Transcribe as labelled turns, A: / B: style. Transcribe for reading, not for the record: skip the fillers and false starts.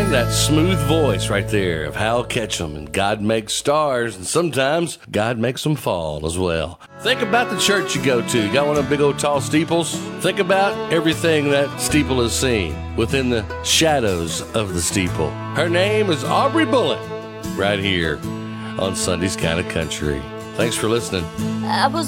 A: hearing that smooth voice right there of Hal Ketchum. And God makes stars, and sometimes God makes them fall as well. Think about the church you go to. You got one of them big old tall steeples? Think about everything that steeple has seen within the shadows of the steeple. Her name is Aubrey Bullock, right here on Sunday's Kind of Country. Thanks for listening.
B: I was